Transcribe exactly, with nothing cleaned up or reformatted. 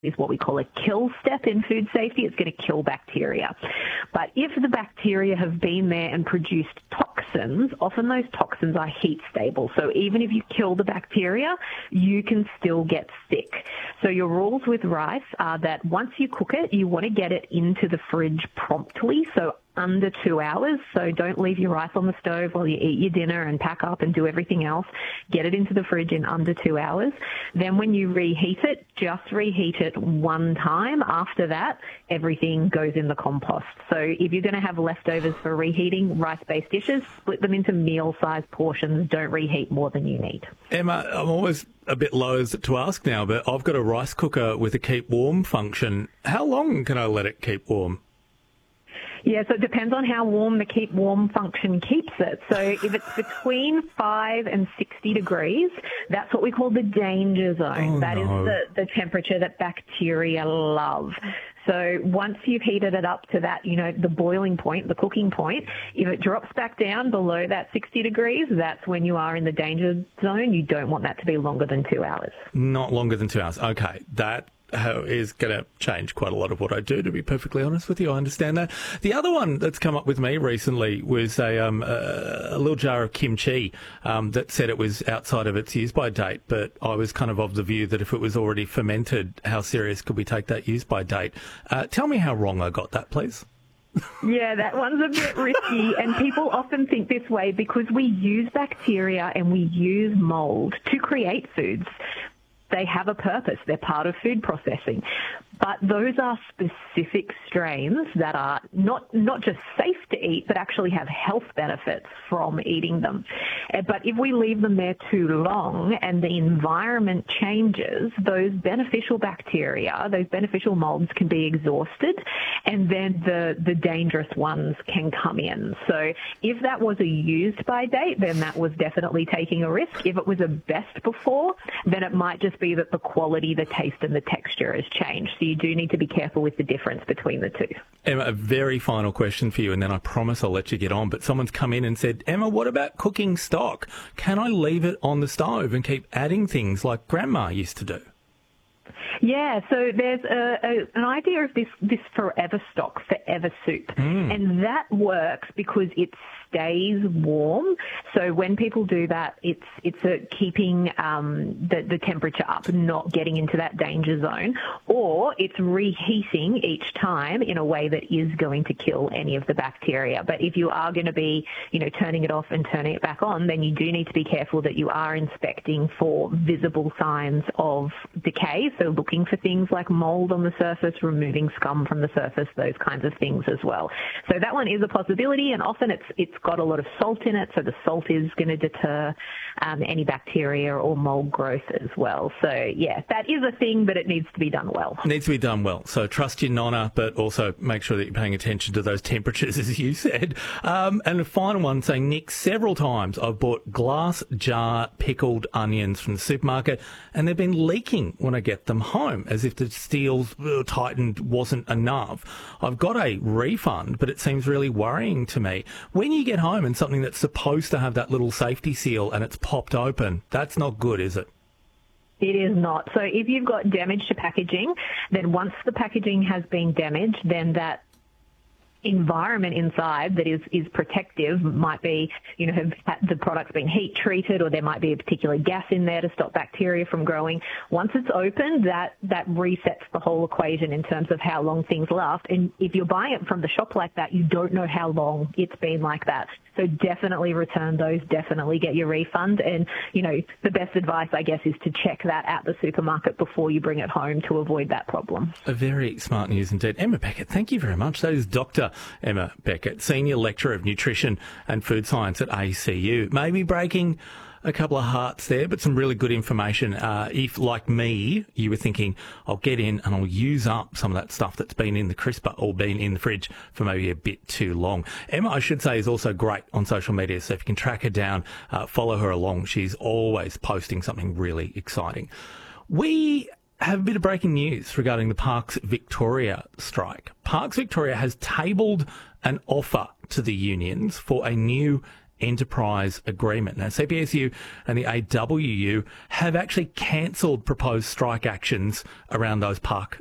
is what we call a kill step in food safety. It's going to kill bacteria. But if the bacteria have been there and produced toxins, often those toxins are heat stable. So even if you kill the bacteria, you can still get sick. So your rules with rice are that once you cook it, you want to get it into the fridge promptly, so under two hours. So don't leave your rice on the stove while you eat your dinner and pack up and do everything else. Get it into the fridge in under two hours. Then when you reheat it, just reheat it one time. After that, everything goes in the compost. So if you're going to have leftovers for reheating rice-based dishes, split them into meal-sized portions. Don't reheat more than you need. Emma, I'm always a bit loath to ask now, but I've got a rice cooker with a keep warm function. How long can I let it keep warm? Yeah, so it depends on how warm the keep warm function keeps it. So if it's between five and sixty degrees, that's what we call the danger zone. Oh, that no. is the, the temperature that bacteria love. So once you've heated it up to that, you know, the boiling point, the cooking point, if it drops back down below that sixty degrees, that's when you are in the danger zone. You don't want that to be longer than two hours. Not longer than two hours. Okay, that uh, is going to change quite a lot of what I do, to be perfectly honest with you. I understand that. The other one that's come up with me recently was a, um, a, a little jar of kimchi um, that said it was outside of its use-by date, but I was kind of of the view that if it was already fermented, how serious could we take that use-by date? Uh, tell me how wrong I got that, please. Yeah, that one's a bit risky, and people often think this way because we use bacteria and we use mold to create foods. They have a purpose. They're part of food processing. But those are specific strains that are not not just safe to eat, but actually have health benefits from eating them. But if we leave them there too long and the environment changes, those beneficial bacteria, those beneficial molds can be exhausted, and then the, the dangerous ones can come in. So if that was a used by date, then that was definitely taking a risk. If it was a best before, then it might just be that the quality, the taste, and the texture has changed. So you do need to be careful with the difference between the two. Emma, a very final question for you, and then I promise I'll let you get on. But someone's come in and said, Emma, what about cooking stock? Can I leave it on the stove and keep adding things like Grandma used to do? Yeah, so there's a, a, an idea of this, this forever stock, forever soup. Mm. And that works because it stays warm. So when people do that, it's it's a keeping um, the, the temperature up, not getting into that danger zone. Or it's reheating each time in a way that is going to kill any of the bacteria. But if you are going to be, you know, turning it off and turning it back on, then you do need to be careful that you are inspecting for visible signs of decay. So looking for things like mold on the surface, removing scum from the surface, those kinds of things as well. So that one is a possibility, and often it's it's got a lot of salt in it, so the salt is going to deter um, any bacteria or mold growth as well. So yeah, that is a thing, but it needs to be done well. It needs to be done well. So trust your nonna, but also make sure that you're paying attention to those temperatures, as you said. Um, and the final one saying, Nick, several times I've bought glass jar pickled onions from the supermarket, and they've been leaking when I get them home, as if the steel uh, tightened wasn't enough. I've got a refund, but it seems really worrying to me. When you get home and something that's supposed to have that little safety seal and it's popped open, that's not good, is it? It is not. So if you've got damage to packaging, then once the packaging has been damaged, then that environment inside that is, is protective might be, you know, have the product's been heat treated, or there might be a particular gas in there to stop bacteria from growing. Once it's open, that, that resets the whole equation in terms of how long things last. And if you're buying it from the shop like that, you don't know how long it's been like that. So definitely return those, definitely get your refund. And, you know, the best advice, I guess, is to check that at the supermarket before you bring it home to avoid that problem. A very smart news indeed. Emma Beckett, thank you very much. That is Doctor Emma Beckett, Senior Lecturer of Nutrition and Food Science at A C U. Maybe breaking a couple of hearts there, but some really good information. Uh, if, like me, you were thinking, I'll get in and I'll use up some of that stuff that's been in the crisper or been in the fridge for maybe a bit too long. Emma, I should say, is also great on social media, so if you can track her down, uh, follow her along. She's always posting something really exciting. We have a bit of breaking news regarding the Parks Victoria strike. Parks Victoria has tabled an offer to the unions for a new enterprise agreement. Now, C P S U and the A W U have actually cancelled proposed strike actions around those park